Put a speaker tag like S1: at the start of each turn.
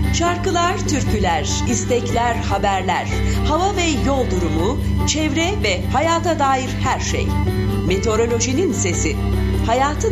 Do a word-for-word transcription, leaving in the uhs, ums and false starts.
S1: Şarkılar, türküler, istekler, haberler, hava ve yol durumu, çevre ve hayata dair her şey. Meteorolojinin sesi, hayatın